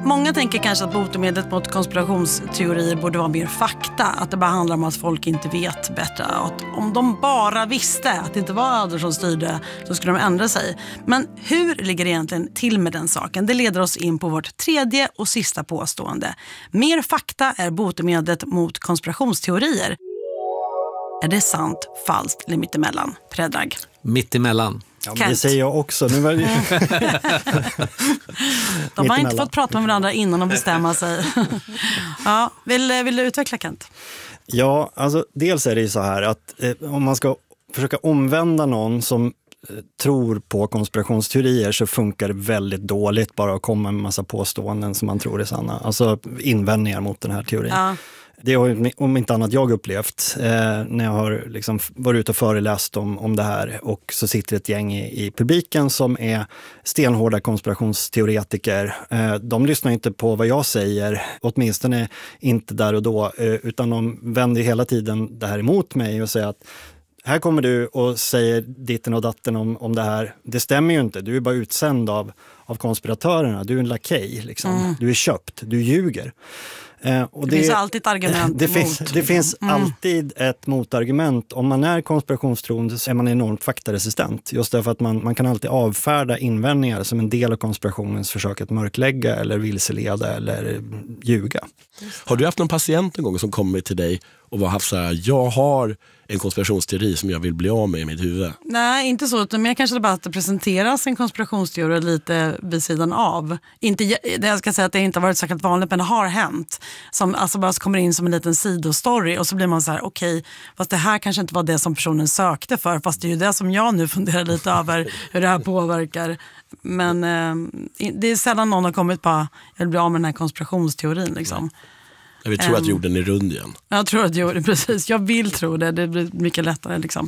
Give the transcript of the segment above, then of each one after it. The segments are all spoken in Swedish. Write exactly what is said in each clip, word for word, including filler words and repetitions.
Många tänker kanske att botemedlet mot konspirationsteorier borde vara mer fakta. Att det bara handlar om att folk inte vet bättre. Att om de bara visste att det inte var Adler som styrde så skulle de ändra sig. Men hur ligger det egentligen till med den saken? Det leder oss in på vårt tredje och sista påstående. Mer fakta är botemedlet mot konspirationsteorier. Är det sant, falskt eller mittemellan? Predrag. Mittemellan. Ja, men det säger jag också. Nu var det... De har inte fått prata med varandra innan de bestämmer sig. Ja, vill, vill du utveckla, Kent? Ja, alltså dels är det ju så här att eh, om man ska försöka omvända någon som eh, tror på konspirationsteorier så funkar det väldigt dåligt bara att komma med en massa påståenden som man tror är sanna. Alltså invändningar mot den här teorin. Ja. Det har om inte annat jag upplevt eh, när jag har liksom varit ute och föreläst om, om det här, och så sitter ett gäng i, i publiken som är stenhårda konspirationsteoretiker. Eh, de lyssnar inte på vad jag säger, åtminstone inte där och då, eh, utan de vänder hela tiden det här emot mig och säger att här kommer du och säger ditten och datten om, om det här. Det stämmer ju inte, du är bara utsänd av, av konspiratörerna, du är en lakej liksom. Mm. Du är köpt, du ljuger. Eh, och det, det finns alltid ett argument det emot. Finns, det finns mm. alltid ett motargument. Om man är konspirationstroende så är man enormt faktaresistent. Just därför att man, man kan alltid avfärda invändningar som en del av konspirationens försök att mörklägga eller vilseleda eller ljuga. Har du haft någon patient en gång som kommer till dig och var haft så här: jag har en konspirationsteori som jag vill bli av med i mitt huvud? Nej, inte så, utan mer kanske det bara att det presenteras en konspirationsteori lite vid sidan av. Inte, det jag ska säga att det inte har varit särskilt vanligt, men det har hänt. Som alltså bara kommer in som en liten sidostory och så blir man så här: okej, okay, fast det här kanske inte var det som personen sökte för, fast det är ju det som jag nu funderar lite över hur det här påverkar. Men eh, det är sällan någon har kommit på jag vill bli av med den här konspirationsteorin liksom. Nej. Jag vill tro um, att jorden är rund igen. Jag tror att jorden, precis. Jag vill tro det. Det blir mycket lättare liksom.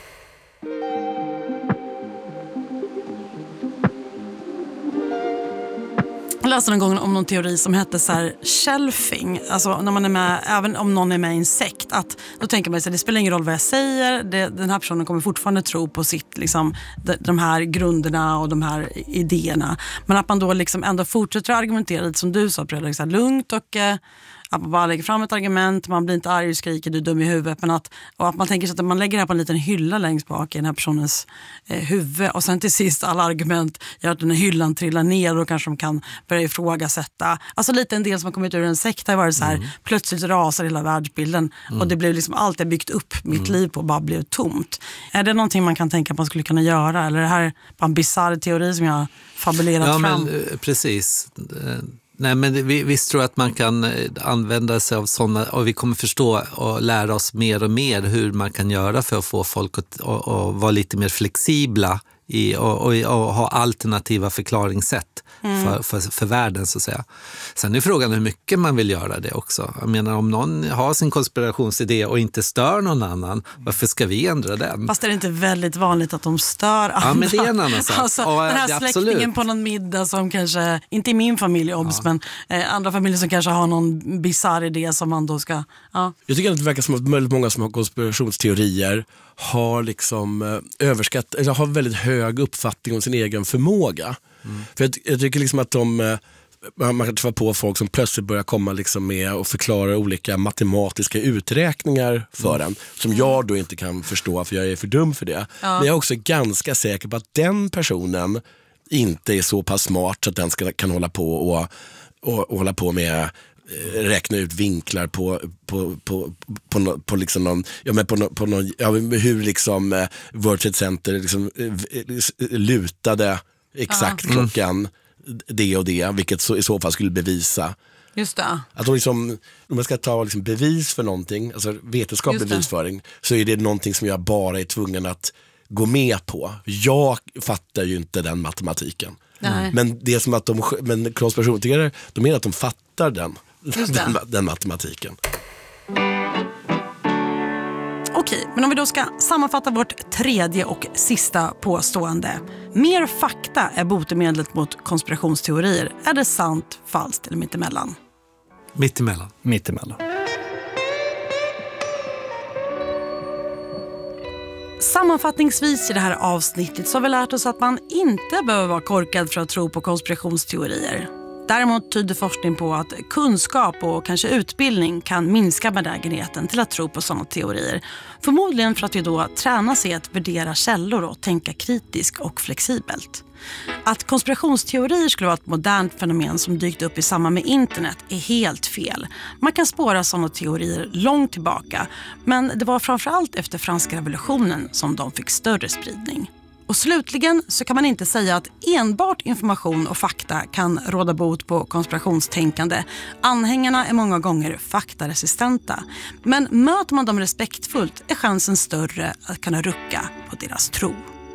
Jag läste en gång om någon teori som hette så här shelfing. Alltså när man är med, även om någon är med i en sekt, att då tänker man sig det spelar ingen roll vad jag säger. Det, den här personen kommer fortfarande tro på sitt, liksom, de, de här grunderna och de här idéerna. Men att man då liksom ändå fortsätter att argumentera lite som du sa, Fredrik, så här, lugnt och eh, att man bara lägger fram ett argument, man blir inte arg och skriker du är dum i huvudet, men att, och att man tänker sig att man lägger det här på en liten hylla längst bak i den här personens eh, huvud, och sen till sist alla argument gör att den här hyllan trillar ner och kanske de kan börja ifrågasätta. Alltså lite en del som har kommit ur en sekt har varit så här, mm. plötsligt rasar hela världsbilden mm. och det blev liksom allt jag byggt upp mitt mm. liv på bara blev tomt. Är det någonting man kan tänka att man skulle kunna göra, eller är det här bara en bizarr teori som jag har fabulerat ja, fram? Men, precis. Nej, men vi, visst tror att man kan använda sig av sådana, och vi kommer förstå och lära oss mer och mer hur man kan göra för att få folk att och, och vara lite mer flexibla i, och, och, och ha alternativa förklaringssätt mm. för, för, för världen så att säga. Sen är frågan hur mycket man vill göra det också. Jag menar, om någon har sin konspirationsidé och inte stör någon annan, varför ska vi ändra den? Fast är det inte väldigt vanligt att de stör andra? Ja, men det är en annan sak. Alltså, och, den här släktingen absolut. På någon middag som kanske, inte i min familj obs, ja. men eh, andra familjer som kanske har någon bizarr idé som man då ska... Ja. Jag tycker att det verkar som att väldigt många som har konspirationsteorier har liksom eh, överskatt, eller har väldigt hög uppfattning om sin egen förmåga. Mm. För jag, jag tycker liksom att de, eh, man kan träffa på folk som plötsligt börjar komma liksom med och förklara olika matematiska uträkningar för mm. en, som jag då inte kan förstå för jag är för dum för det. Ja. Men jag är också ganska säker på att den personen inte är så pass smart så att den ska, kan hålla på och, och, och hålla på med räkna ut vinklar på på på på, på, på liksom någon ja men på på någon ja, hur liksom eh, World Trade Center liksom eh, lutade exakt ja. klockan mm. det och det, vilket så, i så fall skulle bevisa. Just det. Att de liksom, om man ska ta liksom bevis för någonting, alltså vetenskaplig bevisföring, så är det någonting som jag bara är tvungen att gå med på. Jag fattar ju inte den matematiken. Mm. Men det är som att de, men konspirationsteorier, de menar att de fattar den, den, den matematiken. Okej, men om vi då ska sammanfatta vårt tredje och sista påstående. Mer fakta är botemedlet mot konspirationsteorier. Är det sant, falskt eller mittemellan? Mittemellan. Mittemellan. Sammanfattningsvis i det här avsnittet så har vi lärt oss att man inte behöver vara korkad för att tro på konspirationsteorier. Däremot tyder forskning på att kunskap och kanske utbildning kan minska benägenheten till att tro på sådana teorier. Förmodligen för att vi då tränas i att värdera källor och tänka kritiskt och flexibelt. Att konspirationsteorier skulle vara ett modernt fenomen som dykt upp i samband med internet är helt fel. Man kan spåra sådana teorier långt tillbaka, men det var framförallt efter franska revolutionen som de fick större spridning. Och slutligen så kan man inte säga att enbart information och fakta kan råda bot på konspirationstänkande. Anhängarna är många gånger faktaresistenta. Men möter man dem respektfullt är chansen större att kunna rucka på deras tro.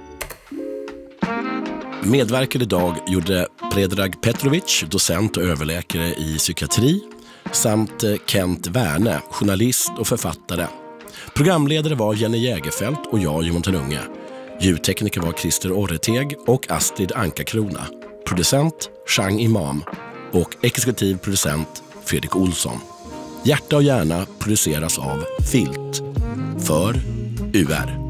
Medverkade idag gjorde Predrag Petrovic, docent och överläkare i psykiatri, samt Kent Werne, journalist och författare. Programledare var Jenny Jägerfelt och jag, Jonathan Unge. Ljudtekniker var Christer Orreteg och Astrid Anka-Krona. Producent Chang Imam och exekutiv producent Fredrik Olsson. Hjärta och hjärna produceras av Filt för U R.